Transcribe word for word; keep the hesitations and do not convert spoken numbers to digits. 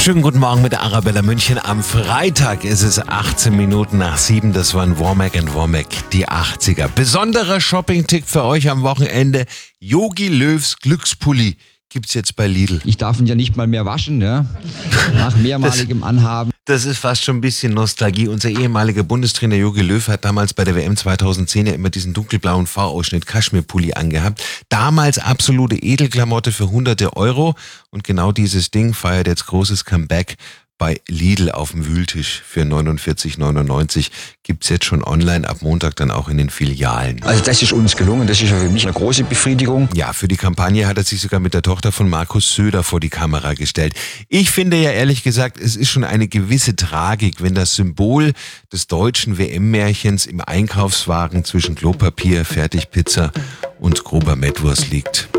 Schönen guten Morgen mit der Arabella München. Am Freitag ist es achtzehn Minuten nach sieben. Das waren Womack and Womack, die achtziger. Besonderer Shopping-Tipp für euch am Wochenende. Jogi Löws Glückspulli gibt's jetzt bei Lidl. Ich darf ihn ja nicht mal mehr waschen, ja? Nach mehrmaligem Anhaben. Das ist fast schon ein bisschen Nostalgie. Unser ehemaliger Bundestrainer Jogi Löw hat damals bei der W M zweitausendzehn ja immer diesen dunkelblauen V-Ausschnitt Kaschmirpulli angehabt. Damals absolute Edelklamotte für hunderte Euro. Und genau dieses Ding feiert jetzt großes Comeback bei Lidl auf dem Wühltisch für neunundvierzig neunundneunzig. Gibt's jetzt schon online, ab Montag dann auch in den Filialen. Also das ist uns gelungen, das ist ja für mich eine große Befriedigung. Ja, für die Kampagne hat er sich sogar mit der Tochter von Markus Söder vor die Kamera gestellt. Ich finde ja ehrlich gesagt, es ist schon eine gewisse Tragik, wenn das Symbol des deutschen W M-Märchens im Einkaufswagen zwischen Klopapier, Fertigpizza und grober Mettwurst liegt.